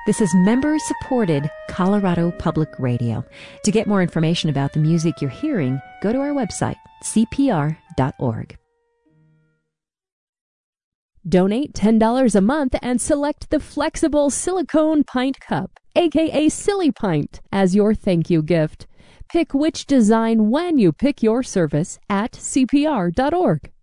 This is member-supported Colorado Public Radio. To get more information about the music you're hearing, go to our website, cpr.org. Donate $10 a month and select the flexible silicone pint cup, aka Silly Pint, as your thank you gift. Pick which design when you pick your service at cpr.org.